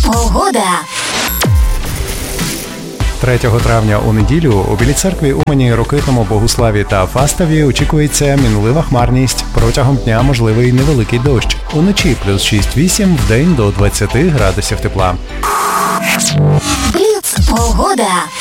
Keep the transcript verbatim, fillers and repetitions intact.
Погода. третього травня у неділю у Білій Церкві, Умані, Рокитному, Богуславі та Фастові очікується мінлива хмарність. Протягом дня можливий невеликий дощ. Уночі плюс шість-вісім, вдень до двадцяти градусів тепла. Бліц. Погода.